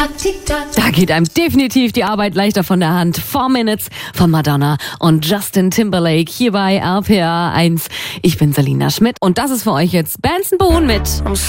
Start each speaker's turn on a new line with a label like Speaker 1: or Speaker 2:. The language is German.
Speaker 1: Da geht einem definitiv die Arbeit leichter von der Hand. 4 Minutes von Madonna und Justin Timberlake hier bei RPA 1. Ich bin Selina Schmidt und das ist für euch jetzt Benson Boone mit